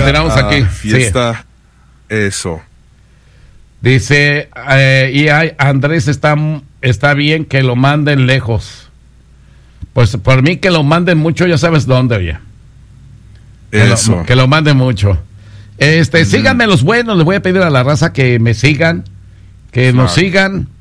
continuamos aquí. Fiesta, sí. Eso. Dice, Andrés, está bien que lo manden lejos. Pues por mí que lo manden mucho, ya sabes dónde, oye. Eso. Que lo manden mucho. Síganme los buenos, les voy a pedir a la raza que me sigan, que nos sigan.